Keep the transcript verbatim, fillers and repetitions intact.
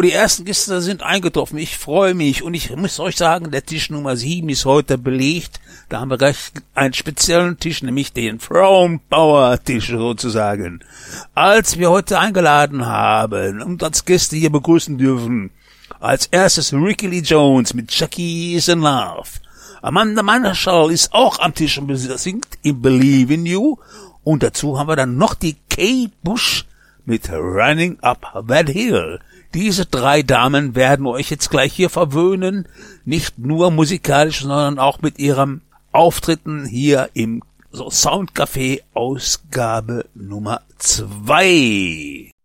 Oh, die ersten Gäste sind eingetroffen. Ich freue mich. Und ich muss euch sagen, der Tisch Nummer sieben ist heute belegt. Da haben wir gleich einen speziellen Tisch, nämlich den Frauenpower-Tisch sozusagen. Als wir heute eingeladen haben und als Gäste hier begrüßen dürfen, als erstes Ricky Lee Jones mit Jackie is in Love. Amanda Marshall ist auch am Tisch und singt I Believe in You. Und dazu haben wir dann noch die Kate Bush mit Running Up That Hill. Diese drei Damen werden euch jetzt gleich hier verwöhnen, nicht nur musikalisch, sondern auch mit ihrem Auftritten hier im Soundcafé Ausgabe Nummer zwei.